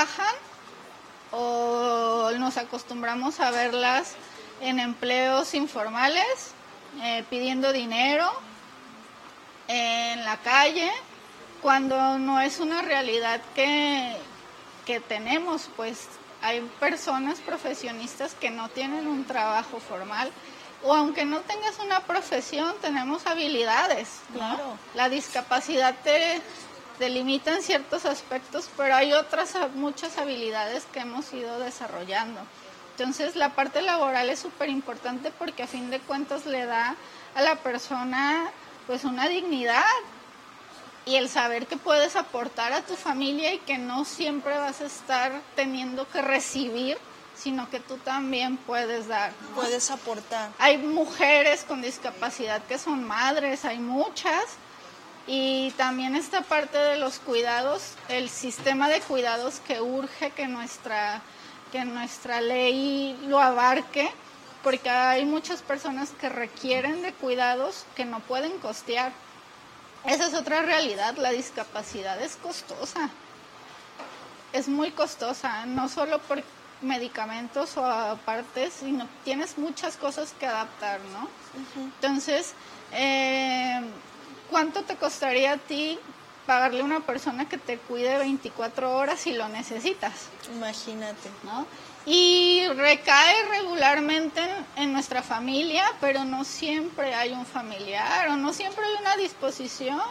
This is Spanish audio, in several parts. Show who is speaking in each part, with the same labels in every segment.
Speaker 1: trabajan o nos acostumbramos a verlas en empleos informales, pidiendo dinero en la calle, cuando no es una realidad que tenemos, pues hay personas profesionistas que no tienen un trabajo formal, o aunque no tengas una profesión, tenemos habilidades, ¿no?
Speaker 2: Claro.
Speaker 1: La discapacidad te limita en ciertos aspectos, pero hay otras muchas habilidades que hemos ido desarrollando. Entonces la parte laboral es súper importante porque a fin de cuentas le da a la persona pues una dignidad y el saber que puedes aportar a tu familia y que no siempre vas a estar teniendo que recibir, sino que tú también puedes dar, ¿no?
Speaker 2: Puedes aportar.
Speaker 1: Hay mujeres con discapacidad que son madres, hay muchas, y también esta parte de los cuidados, el sistema de cuidados que urge que nuestra ley lo abarque, porque hay muchas personas que requieren de cuidados que no pueden costear. Esa es otra realidad, la discapacidad es costosa, es muy costosa, no solo por medicamentos o aparte, sino tienes muchas cosas que adaptar, ¿no?
Speaker 2: Uh-huh.
Speaker 1: Entonces, ¿cuánto te costaría a ti pagarle a una persona que te cuide 24 horas si lo necesitas?
Speaker 2: Imagínate.
Speaker 1: ¿No? Y recae regularmente en nuestra familia, pero no siempre hay un familiar o no siempre hay una disposición.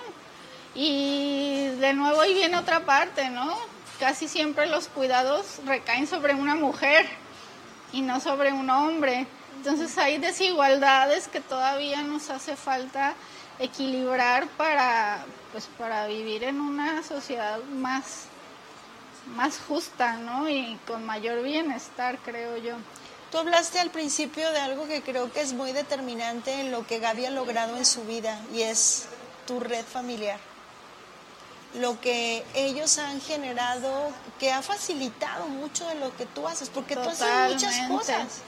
Speaker 1: Y de nuevo ahí viene otra parte, ¿no? Casi siempre los cuidados recaen sobre una mujer y no sobre un hombre. Entonces hay desigualdades que todavía nos hace falta equilibrar para vivir en una sociedad más justa, ¿no? Y con mayor bienestar, creo yo.
Speaker 2: Tú hablaste al principio de algo que creo que es muy determinante en lo que Gaby ha logrado en su vida, y es tu red familiar. Lo que ellos han generado, que ha facilitado mucho de lo que tú haces, porque tú haces muchas cosas.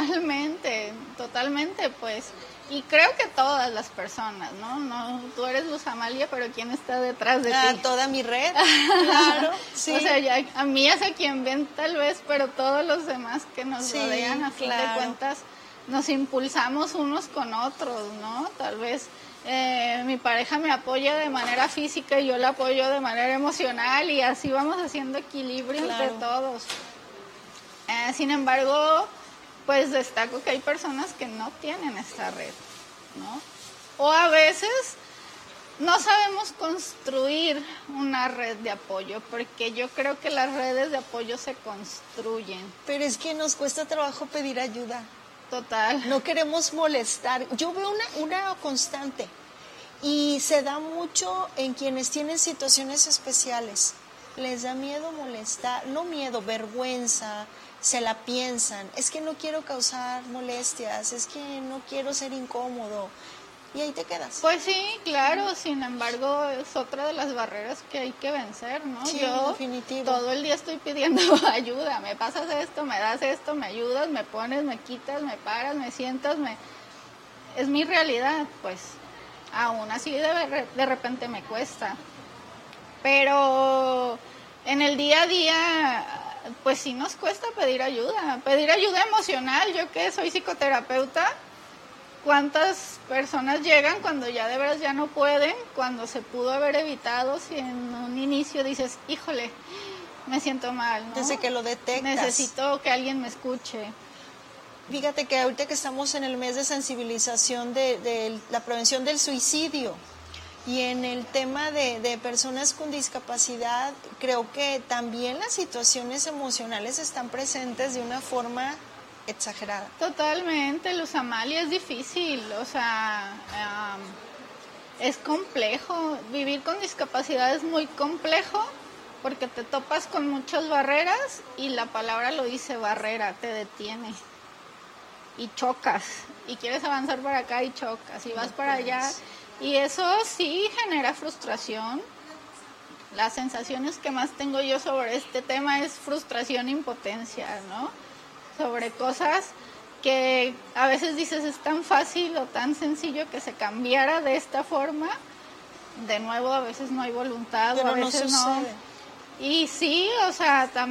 Speaker 1: Totalmente, pues. Y creo que todas las personas, ¿no? No, tú eres Luz Amalia, pero ¿quién está detrás de ti?
Speaker 2: Toda mi red, claro, sí.
Speaker 1: O sea, ya, a mí es a quien ven tal vez, pero todos los demás que nos rodean, a fin de cuentas, nos impulsamos unos con otros, ¿no? Tal vez mi pareja me apoya de manera física y yo la apoyo de manera emocional y así vamos haciendo equilibrio entre todos. Sin embargo, pues destaco que hay personas que no tienen esta red, ¿no? O a veces no sabemos construir una red de apoyo, porque yo creo que las redes de apoyo se construyen.
Speaker 2: Pero es que nos cuesta trabajo pedir ayuda.
Speaker 1: Total.
Speaker 2: No queremos molestar. Yo veo una constante y se da mucho en quienes tienen situaciones especiales. Les da miedo molestar, no miedo, vergüenza, se la piensan. Es que no quiero causar molestias, es que no quiero ser incómodo. Y ahí te quedas.
Speaker 1: Pues sí, claro, sin embargo es otra de las barreras que hay que vencer, ¿no?
Speaker 2: Sí,
Speaker 1: yo
Speaker 2: definitivo.
Speaker 1: Todo el día estoy pidiendo ayuda, me pasas esto, me das esto, me ayudas, me pones, me quitas, me paras, me sientas, es mi realidad, pues aún así de repente me cuesta, pero en el día a día pues sí nos cuesta pedir ayuda emocional. Yo que soy psicoterapeuta, ¿cuántas personas llegan cuando ya de veras ya no pueden, cuando se pudo haber evitado? Si en un inicio dices, híjole, me siento mal, ¿no?
Speaker 2: Desde que lo detectas.
Speaker 1: Necesito que alguien me escuche.
Speaker 2: Fíjate que ahorita que estamos en el mes de sensibilización de la prevención del suicidio y en el tema de personas con discapacidad, creo que también las situaciones emocionales están presentes de una forma exagerada.
Speaker 1: Totalmente, Luz Amalia, es difícil, o sea, es complejo. Vivir con discapacidad es muy complejo porque te topas con muchas barreras y la palabra lo dice, barrera, te detiene y chocas y quieres avanzar para acá y chocas y vas para allá, y eso sí genera frustración. Las sensaciones que más tengo yo sobre este tema es frustración e impotencia, ¿no? Sobre cosas que a veces dices es tan fácil o tan sencillo que se cambiara de esta forma. De nuevo, a veces no hay voluntad,
Speaker 2: pero
Speaker 1: o a veces
Speaker 2: no sucede.
Speaker 1: Y sí, o sea,